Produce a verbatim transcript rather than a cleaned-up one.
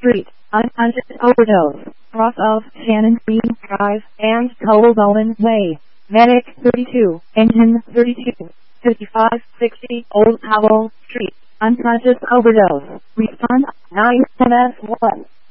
Street, unconscious overdose, cross of Shannon Green Drive and Cole Bowen Way. Medic thirty-two, engine thirty-two, fifty-five sixty Old Powell Street, unconscious overdose. Respond nine M S one.